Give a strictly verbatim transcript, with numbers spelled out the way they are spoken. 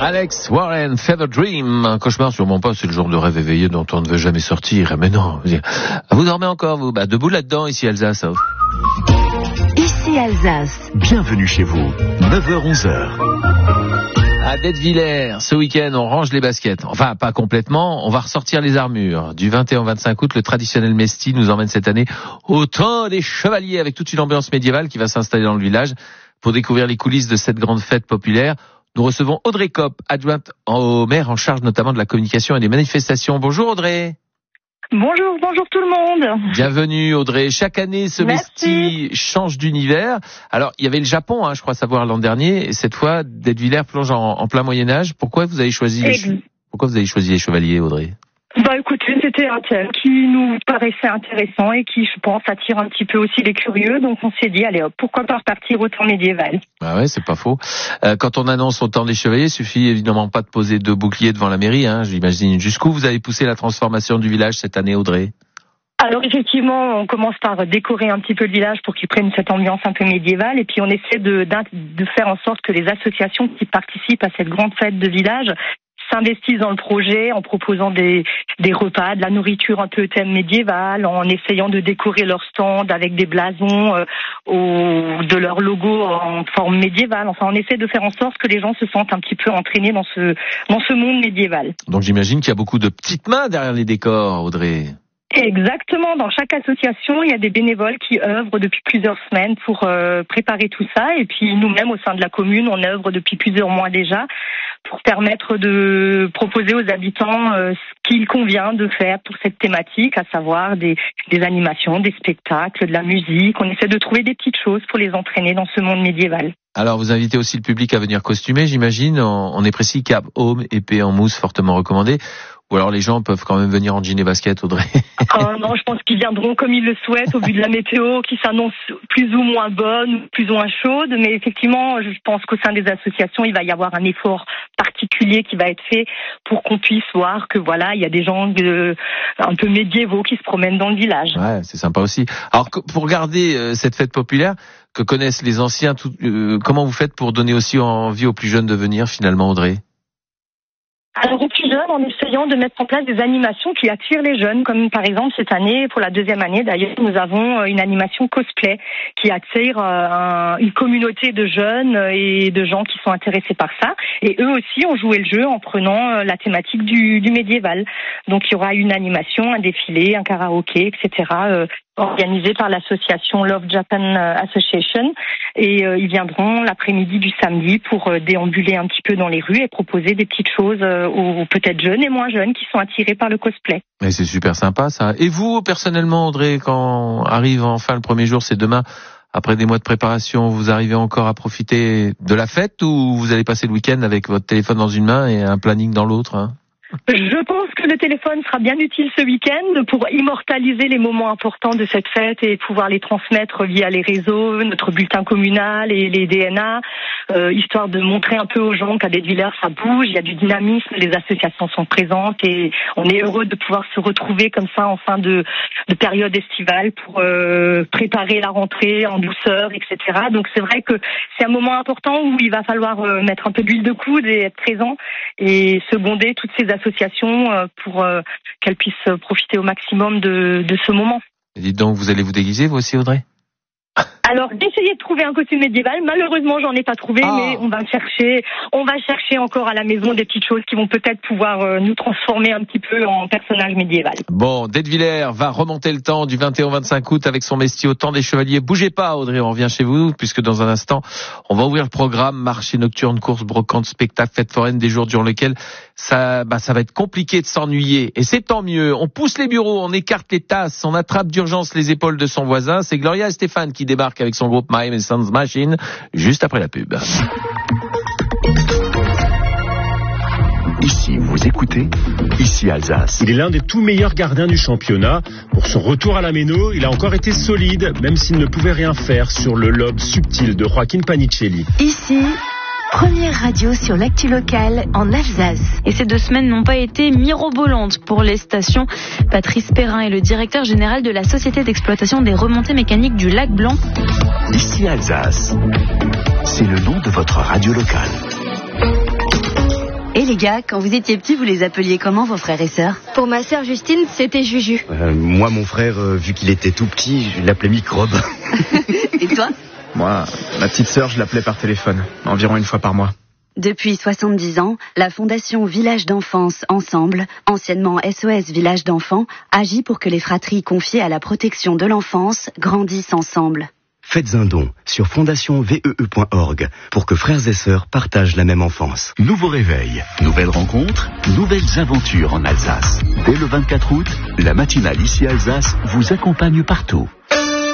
Alex Warren, Fever Dream. Un cauchemar, sûrement pas, c'est le genre de rêve éveillé dont on ne veut jamais sortir. Mais non, vous dormez encore, vous? Bah, debout là-dedans, ici Alsace. Ici Alsace. Bienvenue chez vous, neuf heures onze heures. À Detwiller, ce week-end, on range les baskets. Enfin, pas complètement, on va ressortir les armures. Du vingt et un au vingt-cinq août, le traditionnel Mesti nous emmène cette année au temps des chevaliers, avec toute une ambiance médiévale qui va s'installer dans le village. Pour découvrir les coulisses de cette grande fête populaire, nous recevons Audrey Kopp, adjointe au maire en charge notamment de la communication et des manifestations. Bonjour Audrey. Bonjour, bonjour tout le monde. Bienvenue Audrey. Chaque année, ce Mesti change d'univers. Alors, il y avait le Japon, hein, je crois savoir, l'an dernier. Et cette fois, Detwiller plonge en, en plein Moyen-Âge. Pourquoi vous avez choisi les, che- Pourquoi vous avez choisi les chevaliers, Audrey? Bah écoutez, c'était un thème qui nous paraissait intéressant et qui, je pense, attire un petit peu aussi les curieux. Donc on s'est dit, allez hop, pourquoi pas repartir au temps médiéval? Ah ouais, c'est pas faux. Euh, quand on annonce au temps des chevaliers, il suffit évidemment pas de poser deux boucliers devant la mairie, hein, j'imagine. Jusqu'où vous avez poussé la transformation du village cette année, Audrey? Alors effectivement, on commence par décorer un petit peu le village pour qu'il prenne cette ambiance un peu médiévale, et puis on essaie de, de faire en sorte que les associations qui participent à cette grande fête de village s'investissent dans le projet en proposant des, des repas, de la nourriture un peu thème médiéval, en essayant de décorer leur stand avec des blasons euh, au, de leur logo en forme médiévale. Enfin, on essaie de faire en sorte que les gens se sentent un petit peu entraînés dans ce, dans ce monde médiéval. Donc j'imagine qu'il y a beaucoup de petites mains derrière les décors, Audrey. Exactement. Dans chaque association, il y a des bénévoles qui œuvrent depuis plusieurs semaines pour euh, préparer tout ça. Et puis nous-mêmes, au sein de la commune, on œuvre depuis plusieurs mois déjà pour permettre de proposer aux habitants euh, ce qu'il convient de faire pour cette thématique, à savoir des, des animations, des spectacles, de la musique. On essaie de trouver des petites choses pour les entraîner dans ce monde médiéval. Alors, vous invitez aussi le public à venir costumer, j'imagine. On est précis, cap, home, épée en mousse, fortement recommandé. Ou alors les gens peuvent quand même venir en jean et basket, Audrey. Oh non, je pense qu'ils viendront comme ils le souhaitent au vu de la météo qui s'annonce plus ou moins bonne, plus ou moins chaude. Mais effectivement, je pense qu'au sein des associations, il va y avoir un effort particulier qui va être fait pour qu'on puisse voir que voilà, il y a des gens de, un peu médiévaux qui se promènent dans le village. Ouais, c'est sympa aussi. Alors, pour garder euh, cette fête populaire que connaissent les anciens, tout, euh, comment vous faites pour donner aussi envie aux plus jeunes de venir finalement, Audrey? Alors aux plus jeunes, en essayant de mettre en place des animations qui attirent les jeunes, comme par exemple cette année, pour la deuxième année d'ailleurs, nous avons une animation cosplay qui attire euh, une communauté de jeunes et de gens qui sont intéressés par ça. Et eux aussi ont joué le jeu en prenant la thématique du, du médiéval. Donc il y aura une animation, un défilé, un karaoké, et cetera euh, organisé par l'association Love Japan Association. Et euh, ils viendront l'après-midi du samedi pour euh, déambuler un petit peu dans les rues et proposer des petites choses euh, aux peut-être jeunes et moins jeunes qui sont attirés par le cosplay. Mais c'est super sympa ça. Et vous, personnellement, Audrey, quand arrive enfin le premier jour, c'est demain, après des mois de préparation, vous arrivez encore à profiter de la fête ou vous allez passer le week-end avec votre téléphone dans une main et un planning dans l'autre, hein? Je pense que le téléphone sera bien utile ce week-end pour immortaliser les moments importants de cette fête et pouvoir les transmettre via les réseaux, notre bulletin communal et les D N A, euh, histoire de montrer un peu aux gens qu'à Detwiller ça bouge, il y a du dynamisme, les associations sont présentes et on est heureux de pouvoir se retrouver comme ça en fin de, de période estivale pour euh, préparer la rentrée en douceur, et cetera. Donc c'est vrai que c'est un moment important où il va falloir euh, mettre un peu d'huile de coude et être présent et seconder toutes ces associations pour euh, qu'elles puissent profiter au maximum de, de ce moment. Et dites donc, vous allez vous déguiser vous aussi, Audrey? Alors, d'essayer de trouver un costume médiéval. Malheureusement, j'en ai pas trouvé, ah. mais on va chercher, on va chercher encore à la maison des petites choses qui vont peut-être pouvoir euh, nous transformer un petit peu en personnage médiéval. Bon, Detwiller va remonter le temps du vingt et un au vingt-cinq août avec son Mesti au temps des chevaliers. Bougez pas, Audrey, on revient chez vous, puisque dans un instant, on va ouvrir le programme marché nocturne, course, brocante, spectacle, fête foraine, des jours durant lesquels ça, bah, ça va être compliqué de s'ennuyer. Et c'est tant mieux. On pousse les bureaux, on écarte les tasses, on attrape d'urgence les épaules de son voisin. C'est Gloria et Stéphane qui débarquent avec son groupe My Sons Machine, juste après la pub. Ici, vous écoutez, ici Alsace. Il est l'un des tout meilleurs gardiens du championnat. Pour son retour à la Méno, il a encore été solide, même s'il ne pouvait rien faire sur le lobe subtil de Joaquin Panicelli. Ici, première radio sur l'actu locale en Alsace. Et ces deux semaines n'ont pas été mirobolantes pour les stations. Patrice Perrin est le directeur général de la Société d'exploitation des remontées mécaniques du Lac Blanc. Ici Alsace, c'est le nom de votre radio locale. Et les gars, quand vous étiez petits, vous les appeliez comment, vos frères et sœurs? Pour ma sœur Justine, c'était Juju. Euh, moi, mon frère, euh, vu qu'il était tout petit, je l'appelais Microbe. Et toi? Moi, ma petite sœur, je l'appelais par téléphone, environ une fois par mois. Depuis soixante-dix ans, la Fondation Village d'Enfance Ensemble, anciennement S O S Village d'Enfants, agit pour que les fratries confiées à la protection de l'enfance grandissent ensemble. Faites un don sur fondation vee point org pour que frères et sœurs partagent la même enfance. Nouveau réveil, nouvelles rencontres, nouvelles aventures en Alsace. Dès le vingt-quatre août, la matinale Ici Alsace vous accompagne partout.